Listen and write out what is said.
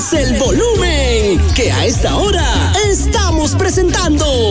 más el volumen, que a esta hora estamos presentando